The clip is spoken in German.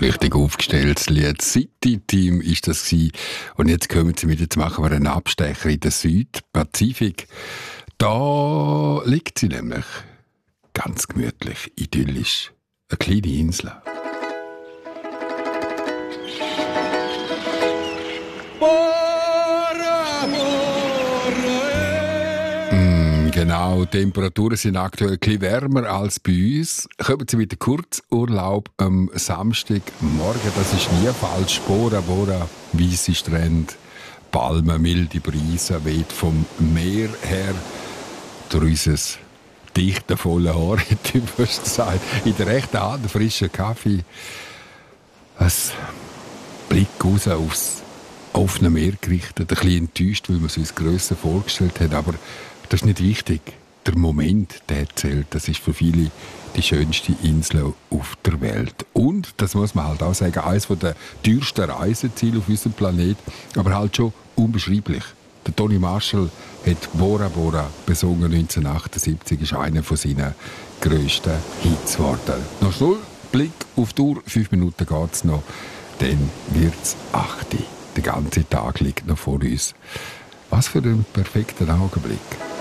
Richtig aufgestelltes Lied. City-Team ist das gewesen. Und jetzt kommen sie wieder, jetzt machen wir einen Abstecher in den Südpazifik. Da liegt sie nämlich ganz gemütlich, idyllisch. Eine kleine Insel. Genau, die Temperaturen sind aktuell ein bisschen wärmer als bei uns. Kommen Sie mit dem Kurzurlaub am Samstagmorgen. Das ist nie falsch. Bora Bora, weisse Strände, Palmen, milde Brise, weht vom Meer her durch unser dichte, volle Haar, hätte ich fast gesagt. In der rechten Hand frischer Kaffee. Ein Blick raus aufs offene Meer gerichtet. Ein bisschen enttäuscht, weil wir es uns grösser vorgestellt haben. Aber das ist nicht wichtig. Der Moment, der zählt. Das ist für viele die schönste Insel auf der Welt. Und, das muss man halt auch sagen, eines der teuersten Reiseziele auf unserem Planeten, aber halt schon unbeschreiblich. Der Tony Marshall hat Bora Bora besungen 1978, ist einer von seinen grössten Hits geworden. Noch schnell Blick auf die Uhr, 5 Minuten geht es noch, dann wird es 8 Uhr. Der ganze Tag liegt noch vor uns. Was für ein perfekter Augenblick.